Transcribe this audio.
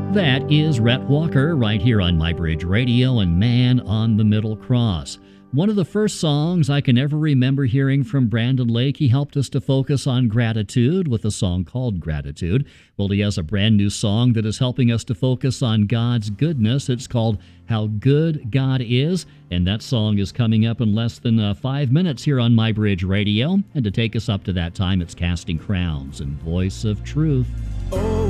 That is Rhett Walker right here on My Bridge Radio and Man on the Middle Cross. One of the first songs I can ever remember hearing from Brandon Lake. He helped us to focus on gratitude with a song called Gratitude. Well, he has a brand new song that is helping us to focus on God's goodness. It's called How Good God Is, and that song is coming up in less than 5 minutes here on My Bridge Radio. And to take us up to that time, it's Casting Crowns and Voice of Truth.